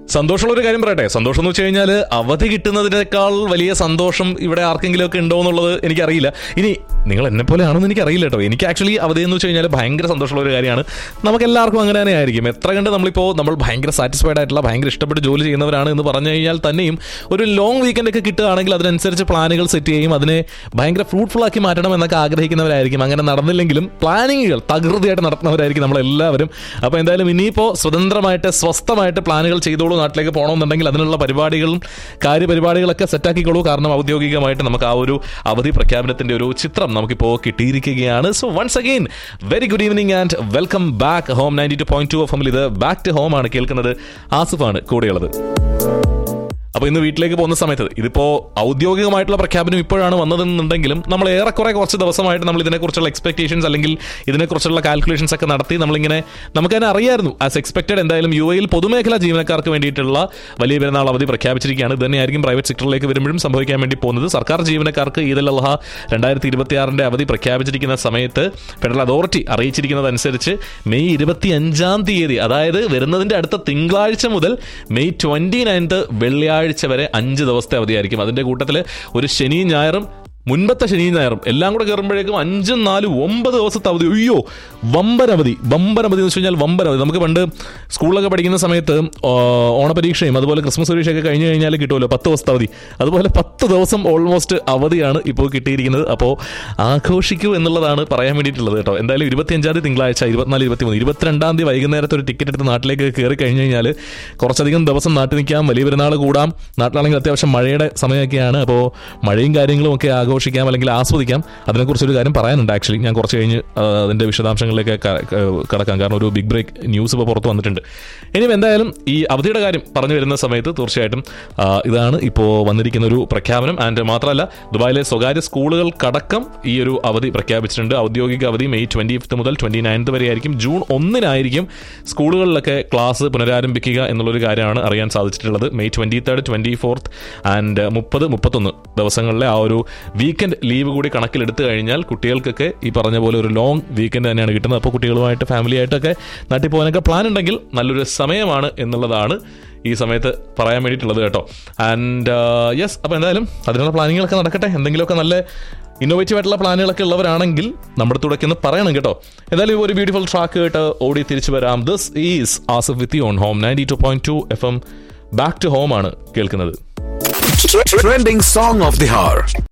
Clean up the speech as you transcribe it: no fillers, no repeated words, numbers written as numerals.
സന്തോഷമുള്ളൊരു കാര്യം പറയട്ടെ. സന്തോഷം എന്ന് വെച്ച് കഴിഞ്ഞാൽ അവധി കിട്ടുന്നതിനേക്കാൾ വലിയ സന്തോഷം ഇവിടെ ആർക്കെങ്കിലും ഒക്കെ ഉണ്ടോ എന്നുള്ളത് എനിക്കറിയില്ല. ഇനി നിങ്ങൾ എന്നെ പോലെ ആണെന്ന് എനിക്കറിയില്ല കേട്ടോ. എനിക്ക് ആക്ച്വലി അവധി എന്ന് വെച്ച് കഴിഞ്ഞാൽ ഭയങ്കര സന്തോഷമുള്ള ഒരു കാര്യമാണ്. നമുക്ക് എല്ലാവർക്കും അങ്ങനെ തന്നെ ആയിരിക്കും. എത്ര കണ്ട് നമ്മൾ ഭയങ്കര സാറ്റിസ്ഫൈഡ് ആയിട്ടുള്ള ഭയങ്കര ഇഷ്ടപ്പെട്ട് ജോലി ചെയ്യുന്നവരാണ് എന്ന് പറഞ്ഞു കഴിഞ്ഞാൽ തന്നെയും ഒരു ലോങ് വീക്കെൻഡ് ഒക്കെ കിട്ടുകയാണെങ്കിൽ അതിനനുസരിച്ച് പ്ലാനുകൾ സെറ്റ് ചെയ്യും, അതിനെ ഭയങ്കര ഫ്രൂട്ട്ഫുൾ ആക്കി മാറ്റണം എന്നൊക്കെ ആഗ്രഹിക്കുന്നവരായിരിക്കും. അങ്ങനെ നടന്നില്ലെങ്കിലും പ്ലാനിങ്ങുകൾ തകൃതിയായിട്ട് നടത്തുന്നവരായിരിക്കും നമ്മളെല്ലാവരും. അപ്പോൾ എന്തായാലും ഇനിയിപ്പോൾ സ്വതന്ത്രമായിട്ട് സ്വസ്ഥമായിട്ട് പ്ലാനുകൾ ചെയ്തോളൂ. നാട്ടിലേക്ക് പോകണമെന്നുണ്ടെങ്കിൽ അതിനുള്ള പരിപാടികളും കാര്യപരിപാടികളൊക്കെ സെറ്റാക്കിക്കോളൂ. കാരണം ഔദ്യോഗികമായിട്ട് നമുക്ക് ആ ഒരു അവധി പ്രഖ്യാപനത്തിന്റെ ഒരു ചിത്രം നമുക്കിപ്പോൾ കിട്ടിയിരിക്കുകയാണ്. So once again very good evening and welcome back home 92.2 FM. ഇത് ബാക്ക് ടു ഹോം ആണ് കേൾക്കുന്നത്. ആസിഫാണ് കൂടെയുള്ളത്. അപ്പോൾ ഇന്ന് വീട്ടിലേക്ക് പോകുന്ന സമയത്ത് ഇതിപ്പോൾ ഔദ്യോഗികമായിട്ടുള്ള പ്രഖ്യാപനം ഇപ്പോഴാണ് വന്നതെന്നുണ്ടെങ്കിലും നമ്മൾ ഏറെക്കുറെ കുറച്ച് ദിവസമായിട്ട് നമ്മൾ ഇതിനെക്കുറിച്ചുള്ള എക്സ്പെക്ടേഷൻസ് അല്ലെങ്കിൽ ഇതിനെക്കുറിച്ചുള്ള കാൽക്കുലേഷൻസ് ഒക്കെ നടത്തി നമുക്ക് തന്നെ അറിയായിരുന്നു. ആസ് എക്സ്പെക്റ്റഡ് എന്തായാലും UAE പൊതുമേഖലാ ജീവനക്കാർക്ക് വേണ്ടിയിട്ടുള്ള വലിയ പെരുന്നാൾ അവധി പ്രഖ്യാപിച്ചിരിക്കുകയാണ്. ഇത് തന്നെയായിരിക്കും പ്രൈവറ്റ് സെക്ടറിലേക്ക് വരുമ്പോഴും സംഭവിക്കാൻ വേണ്ടി പോകുന്നത്. സർക്കാർ ജീവനക്കാർക്ക് ഈദ് അൽ അദ്ഹ 2026 അവധി പ്രഖ്യാപിച്ചിരിക്കുന്ന സമയത്ത് ഫെഡറൽ അതോറിറ്റി അറിയിച്ചിരിക്കുന്നതനുസരിച്ച് മെയ് 25 അതായത് വരുന്നതിൻ്റെ അടുത്ത തിങ്കളാഴ്ച മുതൽ മെയ് 29 വെള്ളിയാഴ്ച വരെ 5 ദിവസത്തെ അവധിയായിരിക്കും. അതിന്റെ കൂട്ടത്തിൽ ഒരു ശനിയും ഞായറും, മുൻപത്തെ ശനിയും ഞായറും എല്ലാം കൂടെ കയറുമ്പോഴേക്കും 5, 4, 9 ദിവസത്തെ അവധി. അയ്യോ, വമ്പനവധി എന്ന് വെച്ച് കഴിഞ്ഞാൽ വമ്പനവധി. നമുക്ക് പണ്ട് സ്കൂളിലൊക്കെ പഠിക്കുന്ന സമയത്ത് ഓണപരീക്ഷയും അതുപോലെ ക്രിസ്മസ് പരീക്ഷയൊക്കെ കഴിഞ്ഞ് കഴിഞ്ഞാൽ കിട്ടുമല്ലോ 10 ദിവസത്തെ അവധി. അതുപോലെ 10 ദിവസം ഓൾമോസ്റ്റ് അവധിയാണ് ഇപ്പോൾ കിട്ടിയിരിക്കുന്നത്. അപ്പോൾ ആഘോഷിക്കൂ എന്നുള്ളതാണ് പറയാൻ വേണ്ടിയിട്ടുള്ളത് കേട്ടോ. എന്തായാലും 25 തിങ്കളാഴ്ച, 24, 23, 22 വൈകുന്നേരത്തെ ഒരു ടിക്കറ്റ് എടുത്ത് നാട്ടിലേക്ക് കയറി കഴിഞ്ഞ് കഴിഞ്ഞാൽ കുറച്ചധികം ദിവസം നാട്ടിൽ നിൽക്കാം, വലിയ പെരുന്നാൾ കൂടാം. നാട്ടിലാണെങ്കിൽ അത്യാവശ്യം മഴയുടെ സമയമൊക്കെയാണ്. അപ്പോൾ മഴയും കാര്യങ്ങളും ഒക്കെ ആഘോഷിക്കാം അല്ലെങ്കിൽ ആസ്വദിക്കാം. അതിനെക്കുറിച്ചൊരു കാര്യം പറയാനുണ്ട്. ആക്ച്വലി ഞാൻ കുറച്ച് കഴിഞ്ഞ് അതിൻ്റെ വിശദാംശങ്ങളിലേക്ക് കടക്കാം. കാരണം ഒരു ബിഗ് ബ്രേക്ക് ന്യൂസ് ഇപ്പോൾ പുറത്ത് വന്നിട്ടുണ്ട്. ഇനിയും എന്തായാലും ഈ അവധിയുടെ കാര്യം പറഞ്ഞു വരുന്ന സമയത്ത് തീർച്ചയായിട്ടും ഇതാണ് ഇപ്പോൾ വന്നിരിക്കുന്ന ഒരു പ്രഖ്യാപനം. ആൻഡ് മാത്രമല്ല, ദുബായിലെ സ്വകാര്യ സ്കൂളുകൾക്കടക്കം ഈ ഒരു അവധി പ്രഖ്യാപിച്ചിട്ടുണ്ട്. ഔദ്യോഗിക അവധി മെയ് 25 മുതൽ 29 വരെ ആയിരിക്കും. ജൂൺ 1 സ്കൂളുകളിലൊക്കെ ക്ലാസ് പുനരാരംഭിക്കുക എന്നുള്ളൊരു കാര്യമാണ് അറിയാൻ സാധിച്ചിട്ടുള്ളത്. മെയ് 23, 24 ആൻഡ് 30, 31 ദിവസങ്ങളിലെ ആ ഒരു വീക്കെൻഡ് ലീവ് കൂടി കണക്കിലെടുത്തു കഴിഞ്ഞാൽ കുട്ടികൾക്കൊക്കെ ഈ പറഞ്ഞ പോലെ ഒരു ലോങ് വീക്കെൻഡ് തന്നെയാണ് കിട്ടുന്നത്. അപ്പോൾ കുട്ടികളുമായിട്ട് ഫാമിലിയായിട്ടൊക്കെ നാട്ടിൽ പോകാനൊക്കെ പ്ലാൻ ഉണ്ടെങ്കിൽ നല്ലൊരു സമയമാണ് എന്നുള്ളതാണ് ഈ സമയത്ത് പറയാൻ വേണ്ടിയിട്ടുള്ളത് കേട്ടോ. ആൻഡ് യെസ്, അപ്പോൾ എന്തായാലും അതിനുള്ള പ്ലാനിങ്ങുകളൊക്കെ നടക്കട്ടെ. എന്തെങ്കിലുമൊക്കെ നല്ല ഇന്നോവേറ്റീവ് ആയിട്ടുള്ള പ്ലാനുകളൊക്കെ ഉള്ളവരാണെങ്കിൽ നമ്മുടെ തുടക്കുന്ന പറയണം കേട്ടോ. എന്തായാലും ഒരു ബ്യൂട്ടിഫുൾ ട്രാക്ക് കേട്ട് ഓടി തിരിച്ചു വരാം. This is Asif with you on home 92.2 FM. Back to home ആണ് കേൾക്കുന്നത്. Trending song of the hour.